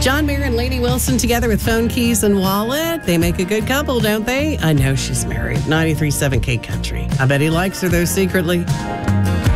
John Mayer and Lainey Wilson together with Phone Keys and Wallet. They make a good couple, don't they? I know she's married. 93.7 K Country. I bet he likes her, though, secretly.